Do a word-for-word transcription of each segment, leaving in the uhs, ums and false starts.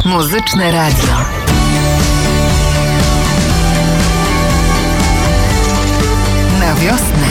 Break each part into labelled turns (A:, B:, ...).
A: Muzyczne Radio. Na wiosnę.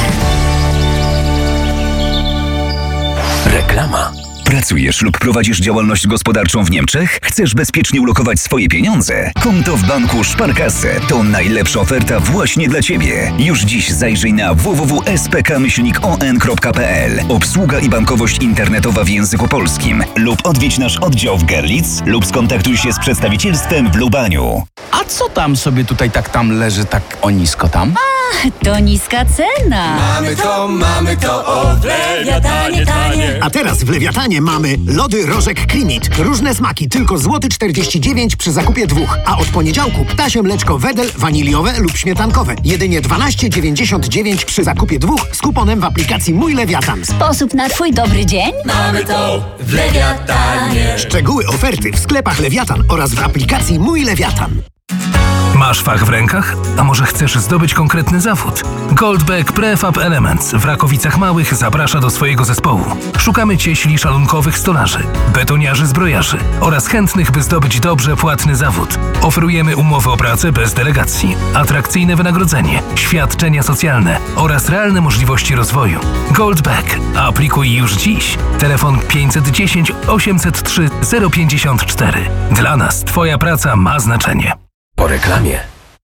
B: Reklama. Pracujesz lub prowadzisz działalność gospodarczą w Niemczech? Chcesz bezpiecznie ulokować swoje pieniądze? Konto w banku Sparkasse to najlepsza oferta właśnie dla Ciebie. Już dziś zajrzyj na w w w kropka s p k myślnik o n kropka p l. Obsługa i bankowość internetowa w języku polskim. Lub odwiedź nasz oddział w Görlitz lub skontaktuj się z przedstawicielstwem w Lubaniu.
C: A co tam sobie tutaj tak tam leży tak o nisko tam?
D: A, to niska cena.
E: Mamy to, mamy to, o, w Lewiatanie tanie.
F: A teraz w Lewiatanie mamy lody Rożek Klimit. Różne smaki, tylko złoty czterdzieści dziewięć przy zakupie dwóch. A od poniedziałku ptasie mleczko Wedel waniliowe lub śmietankowe. Jedynie dwanaście dziewięćdziesiąt dziewięć przy zakupie dwóch z kuponem w aplikacji Mój Lewiatan.
D: Sposób na twój dobry dzień?
E: Mamy to w Lewiatanie.
F: Szczegóły oferty w sklepach Lewiatan oraz w aplikacji Mój Lewiatan.
G: Masz fach w rękach? A może chcesz zdobyć konkretny zawód? Goldbeck Prefab Elements w Rakowicach Małych zaprasza do swojego zespołu. Szukamy cieśli szalunkowych stolarzy, betoniarzy zbrojarzy oraz chętnych, by zdobyć dobrze płatny zawód. Oferujemy umowę o pracę bez delegacji, atrakcyjne wynagrodzenie, świadczenia socjalne oraz realne możliwości rozwoju. Goldbeck. Aplikuj już dziś. Telefon pięćset dziesięć osiemset trzy zero pięćdziesiąt cztery. Dla nas Twoja praca ma znaczenie.
B: Po reklamie.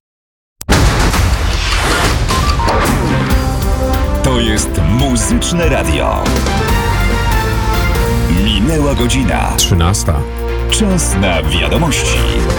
B: To jest Muzyczne Radio. Minęła godzina
H: trzynasta.
B: Czas na wiadomości.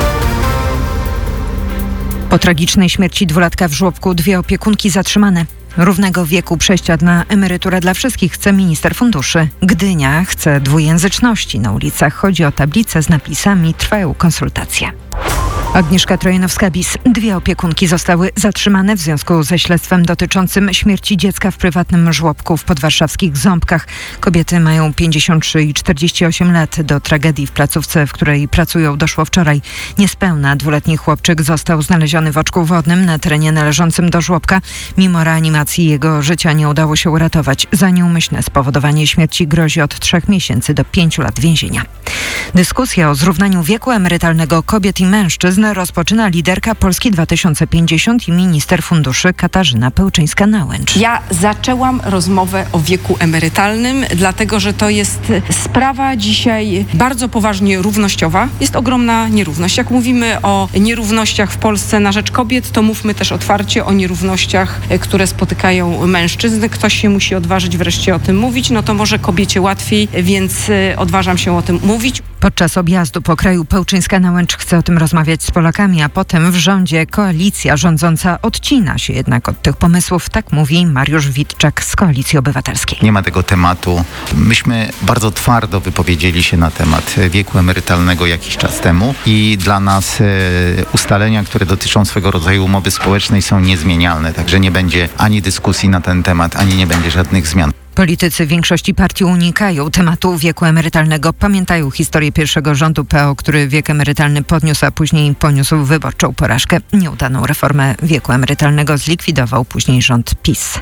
I: Po tragicznej śmierci dwulatka w żłobku dwie opiekunki zatrzymane. Równego wieku przejścia na emeryturę dla wszystkich chce minister funduszy. Gdynia chce dwujęzyczności. Na ulicach chodzi o tablice z napisami. Trwają konsultacje. Agnieszka Trojanowska-Bis. Dwie opiekunki zostały zatrzymane w związku ze śledztwem dotyczącym śmierci dziecka w prywatnym żłobku w podwarszawskich Ząbkach. Kobiety mają pięćdziesiąt trzy i czterdzieści osiem lat. Do tragedii w placówce, w której pracują, doszło wczoraj. Niespełna dwuletni chłopczyk został znaleziony w oczku wodnym na terenie należącym do żłobka. Mimo reanimacji jego życia nie udało się uratować. Za nieumyślne spowodowanie śmierci grozi od trzech miesięcy do pięciu lat więzienia. Dyskusja o zrównaniu wieku emerytalnego kobiet i mężczyzn rozpoczyna liderka Polski dwa tysiące pięćdziesiąt i minister funduszy Katarzyna Pełczyńska-Nałęcz.
J: Ja zaczęłam rozmowę o wieku emerytalnym, dlatego że to jest sprawa dzisiaj bardzo poważnie równościowa. Jest ogromna nierówność. Jak mówimy o nierównościach w Polsce na rzecz kobiet, to mówmy też otwarcie o nierównościach, które spotykają mężczyzn. Ktoś się musi odważyć wreszcie o tym mówić, no to może kobiecie łatwiej, więc odważam się o tym mówić.
I: Podczas objazdu po kraju Pełczyńska-Nałęcz chce o tym rozmawiać z Polakami, a potem w rządzie koalicja rządząca odcina się jednak od tych pomysłów. Tak mówi Mariusz Witczak z Koalicji Obywatelskiej.
K: Nie ma tego tematu. Myśmy bardzo twardo wypowiedzieli się na temat wieku emerytalnego jakiś czas temu i dla nas e, ustalenia, które dotyczą swego rodzaju umowy społecznej, są niezmienialne. Także nie będzie ani dyskusji na ten temat, ani nie będzie żadnych zmian.
I: Politycy większości partii unikają tematu wieku emerytalnego. Pamiętają historię pierwszego rządu P O, który wiek emerytalny podniósł, a później poniósł wyborczą porażkę. Nieudaną reformę wieku emerytalnego zlikwidował później rząd PiS.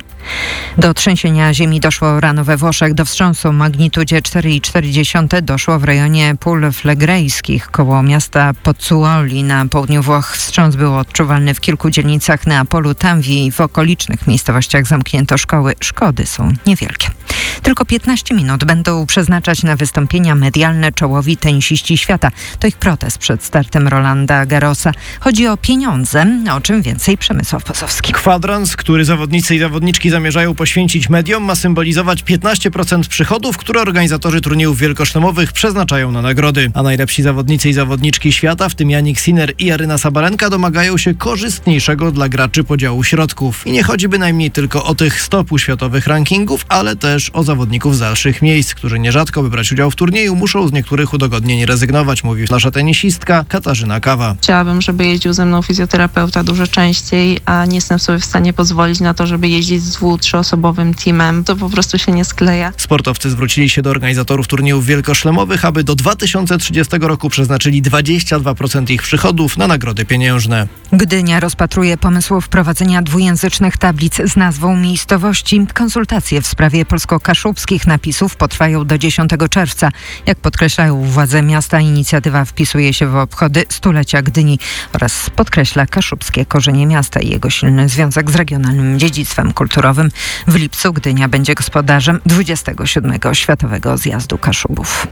I: Do trzęsienia ziemi doszło rano we Włoszech. Do wstrząsu o magnitudzie cztery i cztery dziesiąte doszło w rejonie Pól Flegrejskich koło miasta Pozzuoli na południu Włoch. Wstrząs był odczuwalny w kilku dzielnicach Neapolu, Tanvi i w okolicznych miejscowościach zamknięto szkoły. Szkody są niewielkie. Tylko piętnaście minut będą przeznaczać na wystąpienia medialne czołowi tenisiści świata. To ich protest przed startem Rolanda Garrosa. Chodzi o pieniądze, o czym więcej Przemysław Pozowski.
L: Kwadrans, który zawodnicy i zawodniczki zamierzają poświęcić mediom, ma symbolizować piętnaście procent przychodów, które organizatorzy turniejów wielkoszlemowych przeznaczają na nagrody. A najlepsi zawodnicy i zawodniczki świata, w tym Jannik Sinner i Aryna Sabalenka, domagają się korzystniejszego dla graczy podziału środków. I nie chodzi bynajmniej tylko o tych stopu światowych rankingów, ale też o zawodników z dalszych miejsc, którzy nierzadko, by brać udział w turnieju, muszą z niektórych udogodnień rezygnować, mówi nasza tenisistka Katarzyna Kawa.
M: Chciałabym, żeby jeździł ze mną fizjoterapeuta dużo częściej, a nie jestem sobie w stanie pozwolić na to, żeby jeździć z dwu-, trzyosobowym teamem. To po prostu się nie skleja.
L: Sportowcy zwrócili się do organizatorów turniejów wielkoszlemowych, aby do dwa tysiące trzydziestego roku przeznaczyli dwadzieścia dwa procent ich przychodów na nagrody pieniężne.
I: Gdynia rozpatruje pomysł wprowadzenia dwujęzycznych tablic z nazwą miejscowości. Konsultacje w sprawie sprawie polsko-kaszubskich napisów potrwają do dziesiątego czerwca. Jak podkreślają władze miasta, inicjatywa wpisuje się w obchody stulecia Gdyni oraz podkreśla kaszubskie korzenie miasta i jego silny związek z regionalnym dziedzictwem kulturowym. W lipcu Gdynia będzie gospodarzem dwudziestego siódmego Światowego Zjazdu Kaszubów.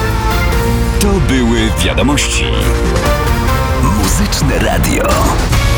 B: To były wiadomości. Muzyczne Radio.